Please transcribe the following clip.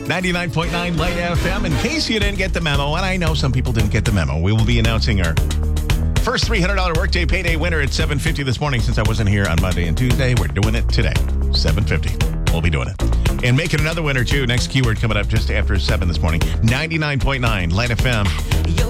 99.9 Light FM. In case you didn't get the memo, and I know some people didn't get the memo, we will be announcing our first $300 Workday Payday winner at 7:50 this morning. Since I wasn't here on Monday and Tuesday, we're doing it today. 7:50. We'll be doing it. And making another winner, too. Next keyword coming up just after 7 this morning. 99.9 Light FM.